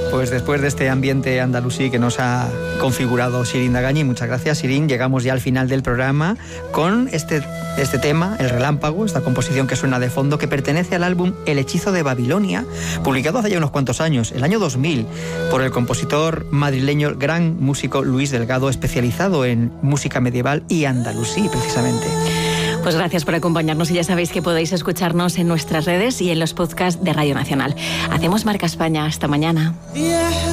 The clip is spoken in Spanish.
Pues después de este ambiente andalusí que nos ha configurado Sirin Dagañi, muchas gracias, Sirin. Llegamos ya al final del programa con este tema, El Relámpago, esta composición que suena de fondo, que pertenece al álbum El Hechizo de Babilonia, publicado hace ya unos cuantos años, el año 2000, por el compositor madrileño, gran músico Luis Delgado, especializado en música medieval y andalusí, precisamente. Pues gracias por acompañarnos y ya sabéis que podéis escucharnos en nuestras redes y en los podcasts de Radio Nacional. Hacemos Marca España. Hasta mañana.